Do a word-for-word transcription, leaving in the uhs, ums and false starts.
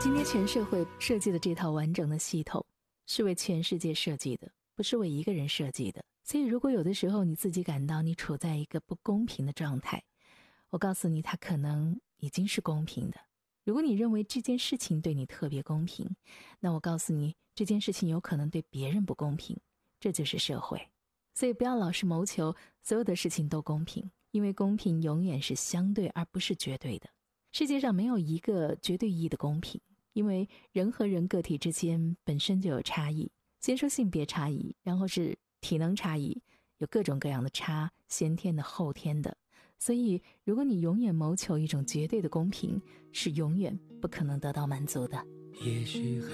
今天全社会设计的这套完整的系统是为全世界设计的，不是为一个人设计的。所以如果有的时候你自己感到你处在一个不公平的状态，我告诉你，它可能已经是公平的。如果你认为这件事情对你特别公平，那我告诉你，这件事情有可能对别人不公平，这就是社会。所以不要老是谋求所有的事情都公平，因为公平永远是相对而不是绝对的。世界上没有一个绝对意义的公平，因为人和人个体之间本身就有差异。先说性别差异，然后是体能差异，有各种各样的差，先天的后天的。所以如果你永远谋求一种绝对的公平，是永远不可能得到满足的。 也许